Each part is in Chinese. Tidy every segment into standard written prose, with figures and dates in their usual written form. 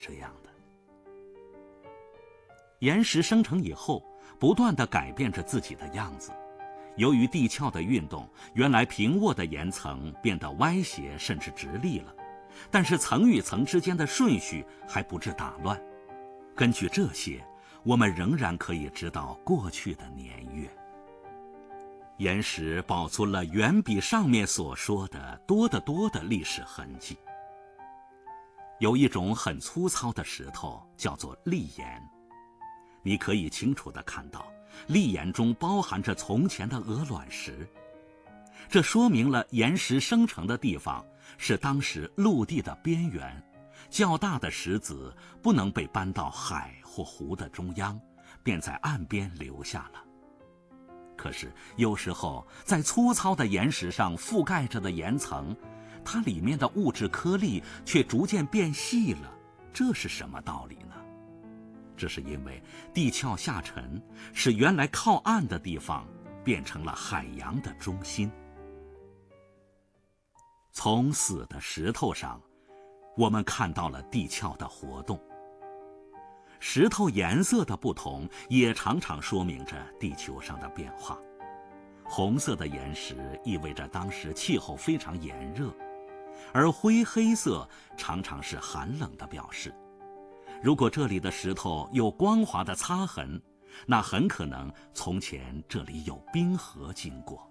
这样的。岩石生成以后，不断地改变着自己的样子。由于地壳的运动，原来平卧的岩层变得歪斜甚至直立了，但是层与层之间的顺序还不致打乱。根据这些，我们仍然可以知道过去的年月。岩石保存了远比上面所说的多得多的历史痕迹。有一种很粗糙的石头叫做砾岩，你可以清楚地看到砾岩中包含着从前的鹅卵石，这说明了岩石生成的地方是当时陆地的边缘，较大的石子不能被搬到海或湖的中央，便在岸边留下了。可是有时候在粗糙的岩石上覆盖着的岩层，它里面的物质颗粒却逐渐变细了，这是什么道理呢？这是因为地壳下沉，使原来靠岸的地方变成了海洋的中心。从死的石头上，我们看到了地壳的活动。石头颜色的不同也常常说明着地球上的变化。红色的岩石意味着当时气候非常炎热，而灰黑色常常是寒冷的表示。如果这里的石头有光滑的擦痕，那很可能从前这里有冰河经过。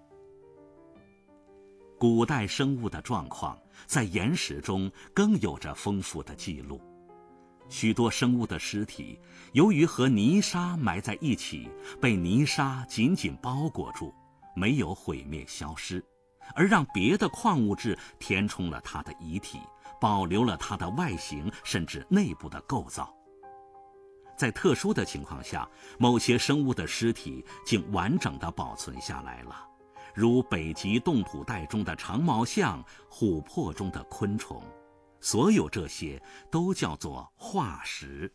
古代生物的状况在岩石中更有着丰富的记录。许多生物的尸体由于和泥沙埋在一起，被泥沙紧紧包裹住，没有毁灭消失，而让别的矿物质填充了它的遗体，保留了它的外形甚至内部的构造。在特殊的情况下，某些生物的尸体竟完整地保存下来了，如北极冻土带中的长毛象、琥珀中的昆虫。所有这些都叫做化石。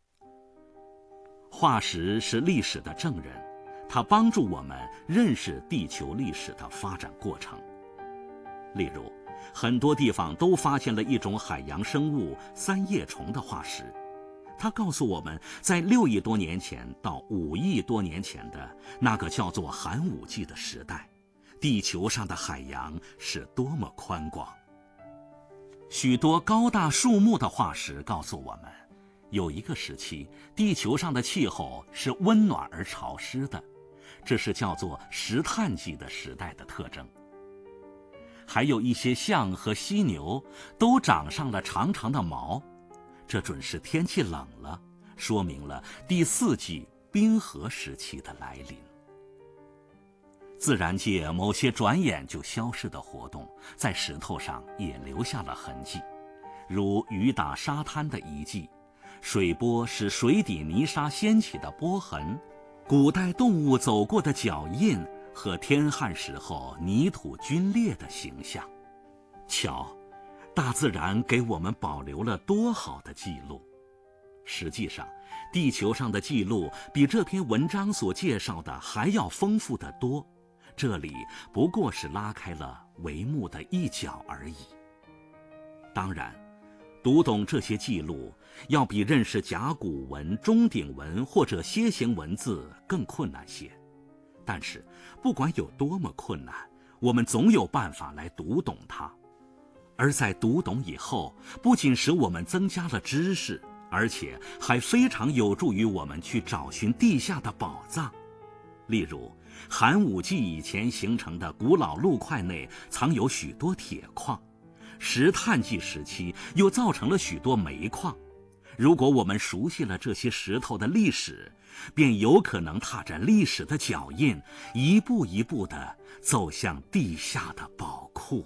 化石是历史的证人，它帮助我们认识地球历史的发展过程。例如，很多地方都发现了一种海洋生物三叶虫的化石，它告诉我们，在6亿多年前到5亿多年前的那个叫做寒武纪的时代，地球上的海洋是多么宽广。许多高大树木的化石告诉我们，有一个时期地球上的气候是温暖而潮湿的，这是叫做石炭纪的时代的特征。还有一些象和犀牛都长上了长长的毛，这准是天气冷了，说明了第4纪冰河时期的来临。自然界某些转眼就消逝的活动，在石头上也留下了痕迹，如雨打沙滩的遗迹，水波使水底泥沙掀起的波痕，古代动物走过的脚印和天旱时候泥土龟裂的形象。瞧，大自然给我们保留了多好的记录。实际上，地球上的记录比这篇文章所介绍的还要丰富得多，这里不过是拉开了帷幕的一角而已。当然，读懂这些记录要比认识甲骨文、钟鼎文或者楔形文字更困难些。但是不管有多么困难，我们总有办法来读懂它。而在读懂以后，不仅使我们增加了知识，而且还非常有助于我们去找寻地下的宝藏。例如，寒武纪以前形成的古老陆块内藏有许多铁矿，石炭纪时期又造成了许多煤矿。如果我们熟悉了这些石头的历史，便有可能踏着历史的脚印，一步一步地走向地下的宝库。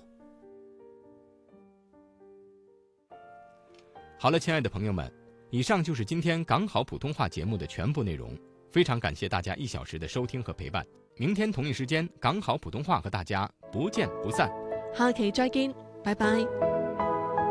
好了，亲爱的朋友们，以上就是今天港好普通话节目的全部内容。非常感谢大家1小时的收听和陪伴。明天同一时间，港好普通话和大家不见不散。 下期再見，拜拜。